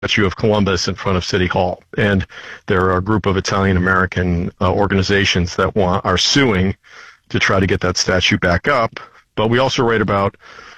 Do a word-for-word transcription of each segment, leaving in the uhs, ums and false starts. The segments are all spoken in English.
statue of Columbus in front of City Hall. And there are a group of Italian-American uh, organizations that want, are suing to try to get that statue back up. But we also write about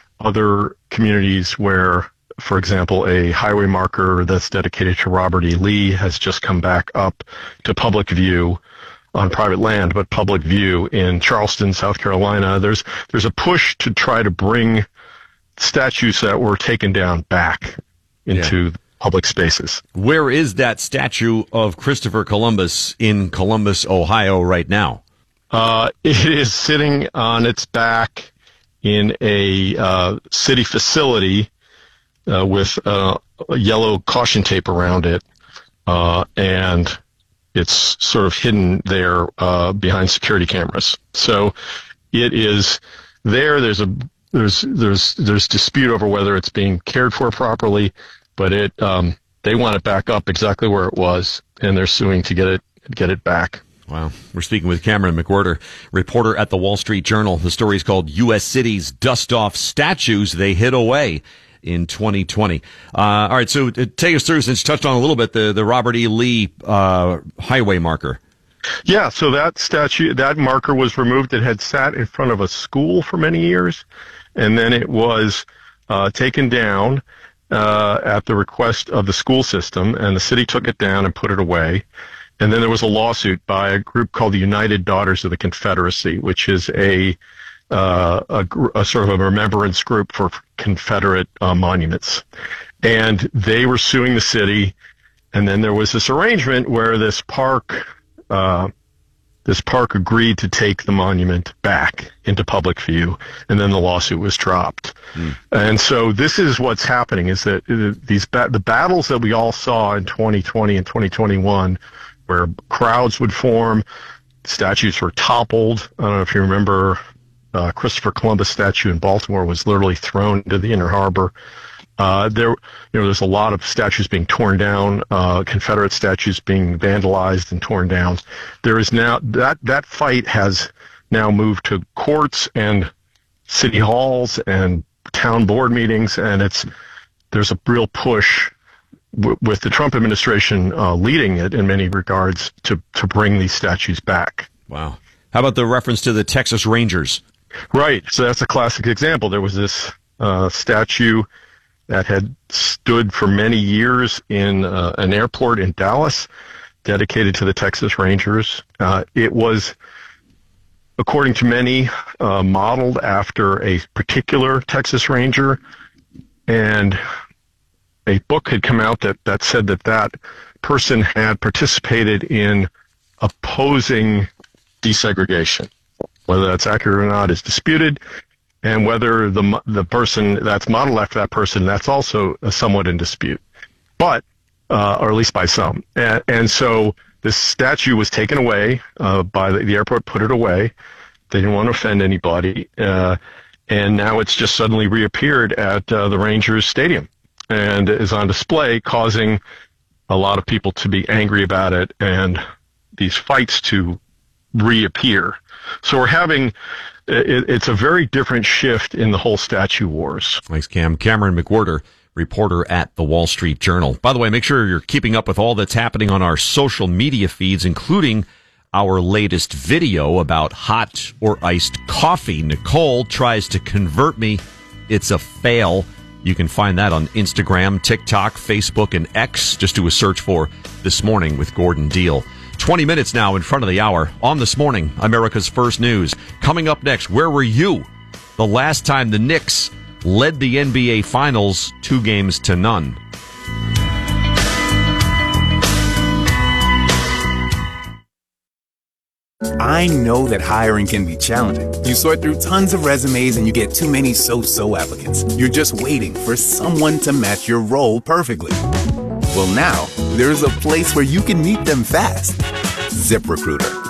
other communities where, for example, a highway marker that's dedicated to Robert E. Lee has just come back up to public view on private land, but public view in Charleston, South Carolina. There's there's a push to try to bring statues that were taken down back into yeah. public spaces. Where is that statue of Christopher Columbus in Columbus, Ohio right now? Uh, it is sitting on its back in a uh, city facility uh, with uh, a yellow caution tape around it, uh, and it's sort of hidden there uh, behind security cameras. So it is there. There's a there's there's there's dispute over whether it's being cared for properly, but it um, they want it back up exactly where it was, and they're suing to get it get it back. Wow. We're speaking with Cameron McWhirter, reporter at the Wall Street Journal. The story is called U S Cities Dust Off Statues They Hid Away in twenty twenty. Uh, all right, so uh, take us through, since you touched on a little bit, the, the Robert E. Lee uh, highway marker. Yeah, so that statue, that marker was removed. It had sat in front of a school for many years, and then it was uh, taken down uh, at the request of the school system, and the city took it down and put it away. And then there was a lawsuit by a group called the United Daughters of the Confederacy, which is a Uh, a, a sort of a remembrance group for Confederate uh, monuments. And they were suing the city, and then there was this arrangement where this park, uh, this park agreed to take the monument back into public view, and then the lawsuit was dropped. Mm. And so this is what's happening, is that these ba- the battles that we all saw in twenty twenty and twenty twenty-one, where crowds would form, statues were toppled. I don't know if you remember, Uh, Christopher Columbus statue in Baltimore was literally thrown into the Inner Harbor. Uh, there, you know, there's a lot of statues being torn down, uh, Confederate statues being vandalized and torn down. There is now, that, that fight has now moved to courts and city halls and town board meetings, and it's, there's a real push w- with the Trump administration uh, leading it in many regards to, to bring these statues back. Wow. How about the reference to the Texas Rangers? Right. So that's a classic example. There was this uh, statue that had stood for many years in uh, an airport in Dallas, dedicated to the Texas Rangers. Uh, it was, according to many, uh, modeled after a particular Texas Ranger, and a book had come out that, that said that that person had participated in opposing desegregation. Whether that's accurate or not is disputed, and whether the the person that's modeled after that person, that's also somewhat in dispute, but uh, or at least by some. And, and so this statue was taken away uh, by the, the airport, put it away. They didn't want to offend anybody, uh, and now it's just suddenly reappeared at uh, the Rangers Stadium and is on display, causing a lot of people to be angry about it and these fights to reappear. So we're having, it, it's a very different shift in the whole statue wars. Thanks, Cam. Cameron McWhirter, reporter at the Wall Street Journal. By the way, make sure you're keeping up with all that's happening on our social media feeds, including our latest video about hot or iced coffee. Nicole tries to convert me. It's a fail. You can find that on Instagram, TikTok, Facebook, and X. Just do a search for This Morning with Gordon Deal. twenty minutes now in front of the hour on This Morning, America's First News. Coming up next, where were you the last time the Knicks led the N B A Finals two games to none? I know that hiring can be challenging. You sort through tons of resumes and you get too many so-so applicants. You're just waiting for someone to match your role perfectly. Well, now, there's a place where you can meet them fast. ZipRecruiter.